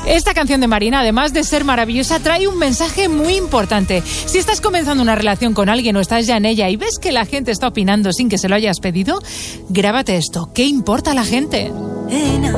Esta canción de Marina, además de ser maravillosa, trae un mensaje muy importante. Si estás comenzando una relación con alguien o estás ya en ella y ves que la gente está opinando sin que se lo hayas pedido, grábate esto. ¿Qué importa la gente?